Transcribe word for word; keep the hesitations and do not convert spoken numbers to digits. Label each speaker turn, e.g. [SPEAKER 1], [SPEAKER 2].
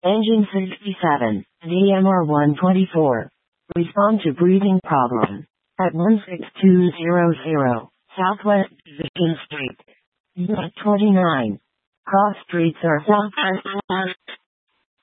[SPEAKER 1] Engine sixty-seven, D M R one twenty-four. Respond to breathing problem. At one six two zero zero, Southwest Division Street. Unit twenty-nine. Cross streets are south.